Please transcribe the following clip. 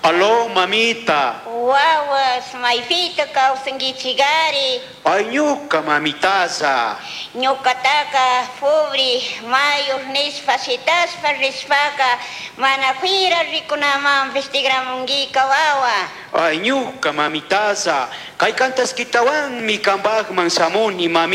Aló, mamita. Wawas, maypita kawsankichigari. Ay, ñuka, mamitaza. Ñuqataqa pobre mayor nispa sitaspa rispaka mana cuira rikunamanpis tigramunkiqa wawa. Ay, ñuka, mamitaza. Kay kantas kitawan mi kambagman samuni, mami.